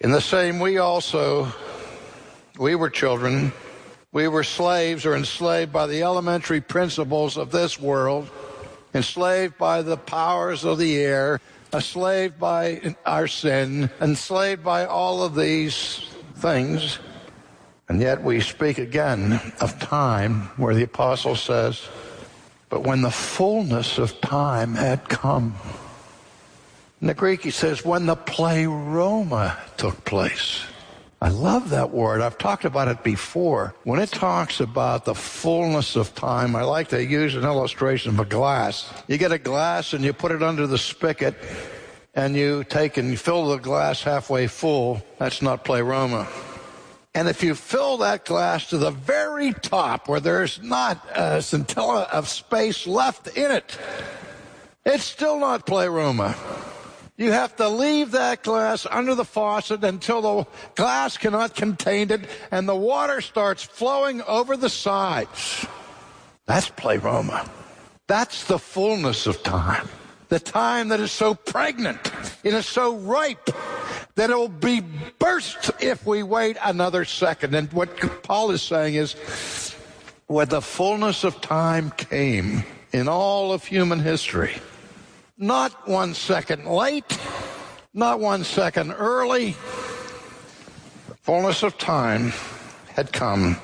In the same, we were children. We were slaves or enslaved by the elementary principles of this world, enslaved by the powers of the air, enslaved by our sin, enslaved by all of these things. And yet we speak again of time where the apostle says, but when the fullness of time had come. In the Greek he says, when the pleroma took place. I love that word. I've talked about it before. When it talks about the fullness of time, I like to use an illustration of a glass. You get a glass and you put it under the spigot and you take and you fill the glass halfway full. That's not pleroma. And if you fill that glass to the very top where there's not a scintilla of space left in it, it's still not pleroma. You have to leave that glass under the faucet until the glass cannot contain it and the water starts flowing over the sides. That's pleroma. That's the fullness of time. The time that is so pregnant, it is so ripe that it will be burst if we wait another second. And what Paul is saying is, when the fullness of time came in all of human history, not 1 second late, not 1 second early. The fullness of time had come.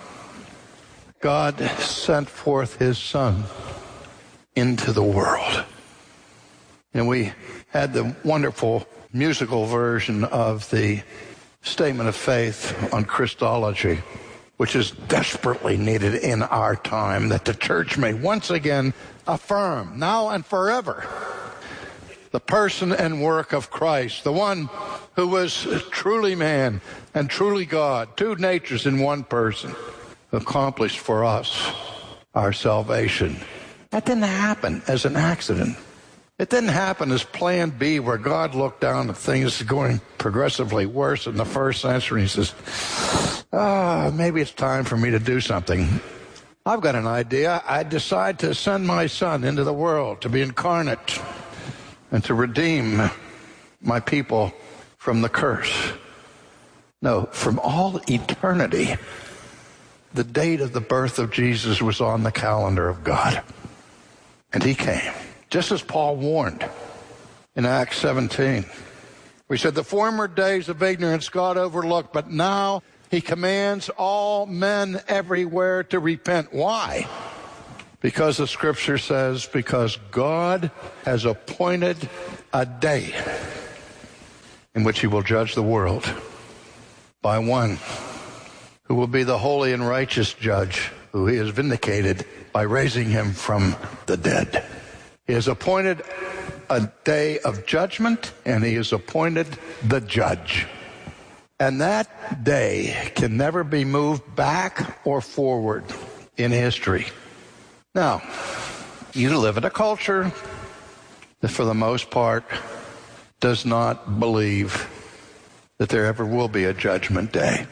God sent forth his Son into the world. And we had the wonderful musical version of the Statement of Faith on Christology, which is desperately needed in our time, that the church may once again affirm, now and forever, the person and work of Christ, the one who was truly man and truly God, two natures in one person, accomplished for us our salvation. That didn't happen as an accident. It didn't happen as plan B, where God looked down at things going progressively worse in the first century and he says, maybe it's time for me to do something. I've got an idea. I decide to send my Son into the world to be incarnate and to redeem my people from the curse. No, from all eternity, the date of the birth of Jesus was on the calendar of God. And he came, just as Paul warned in Acts 17. We said, the former days of ignorance God overlooked, but now he commands all men everywhere to repent. Why? Because the scripture says, because God has appointed a day in which he will judge the world by one who will be the holy and righteous judge, who he has vindicated by raising him from the dead. He has appointed a day of judgment, and he has appointed the judge. And that day can never be moved back or forward in history. Now, you live in a culture that for the most part does not believe that there ever will be a judgment day.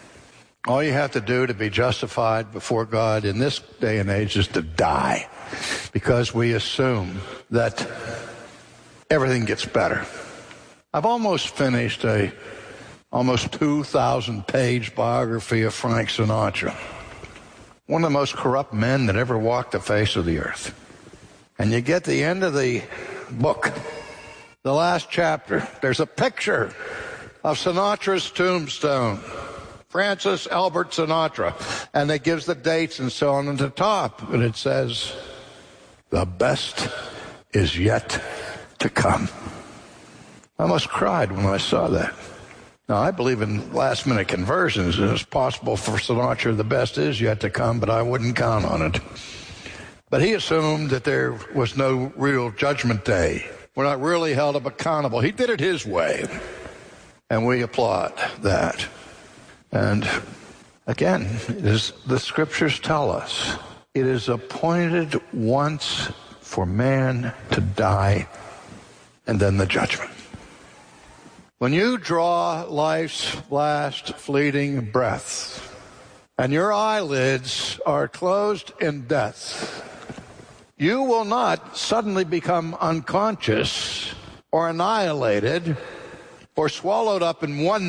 All you have to do to be justified before God in this day and age is to die, because we assume that everything gets better. I've almost finished a almost 2,000-page biography of Frank Sinatra, one of the most corrupt men that ever walked the face of the earth. And you get the end of the book, the last chapter, there's a picture of Sinatra's tombstone, Francis Albert Sinatra, and it gives the dates and so on at the top, and it says, the best is yet to come. I almost cried when I saw that. Now, I believe in last-minute conversions, and it's possible for Sinatra the best is yet to come, but I wouldn't count on it. But he assumed that there was no real judgment day. We're not really held up accountable. He did it his way, and we applaud that. And again, the scriptures tell us, it is appointed once for man to die, and then the judgment. When you draw life's last fleeting breath, and your eyelids are closed in death, you will not suddenly become unconscious or annihilated or swallowed up in one